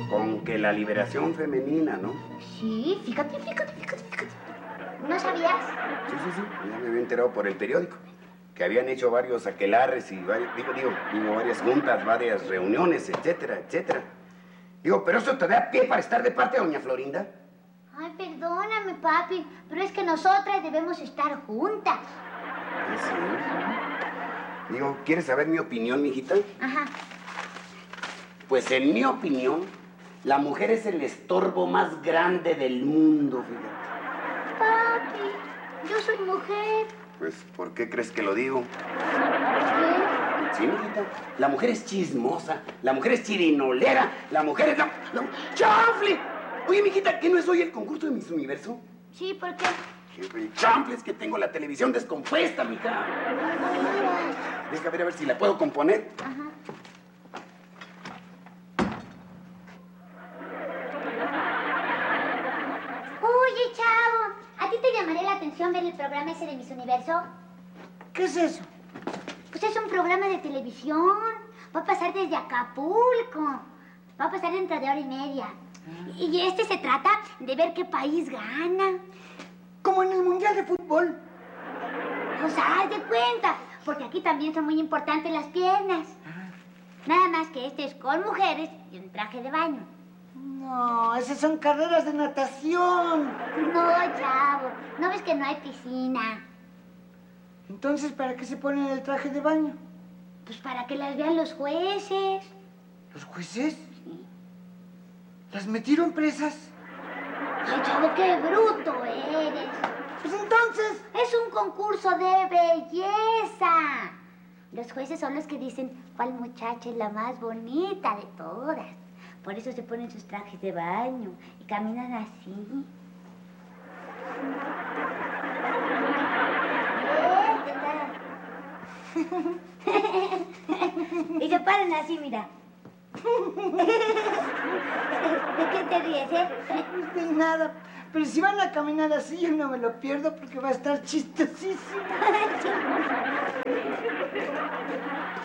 Con que la liberación femenina, ¿no? Sí, fíjate. ¿No sabías? Sí, ya me había enterado por el periódico. Que habían hecho varios aquelarres y varias juntas, varias reuniones, etcétera. Digo, ¿pero eso te da pie para estar de parte de doña Florinda? Ay, perdóname, papi, pero es que nosotras debemos estar juntas. Sí. Digo, ¿quieres saber mi opinión, mijita? Ajá. Pues en mi opinión, la mujer es el estorbo más grande del mundo, fíjate. Papi, yo soy mujer. Pues, ¿por qué crees que lo digo? ¿Qué? Sí, mijita. La mujer es chismosa, la mujer es chirinolera, la mujer es ¡Chanfle! Oye, mijita, ¿qué no es hoy el concurso de Miss Universo? Sí, ¿por qué? ¡Chanfle! Es que tengo la televisión descompuesta, mija. Deja ver a ver si la puedo componer. Ajá. Oye, chavo, ¿a ti te llamaría la atención ver el programa ese de Miss Universo? ¿Qué es eso? Pues es un programa de televisión. Va a pasar desde Acapulco. Va a pasar dentro de hora y media. Y este se trata de ver qué país gana. Como en el Mundial de Fútbol. O sea, haz de cuenta, porque aquí también son muy importantes las piernas. Nada más que este es con mujeres y un traje de baño. No, esas son carreras de natación. No, chavo, ¿no ves que no hay piscina? Entonces, ¿para qué se ponen el traje de baño? Pues para que las vean los jueces. ¿Los jueces? Sí. ¿Las metieron presas? Ay, chavo, qué bruto eres. Pues entonces... Es un concurso de belleza. Los jueces son los que dicen cuál muchacha es la más bonita de todas. Por eso se ponen sus trajes de baño y caminan así. Y se paran así, mira. ¿De qué te ríes, De nada. Pero si van a caminar así, yo no me lo pierdo porque va a estar chistosísimo.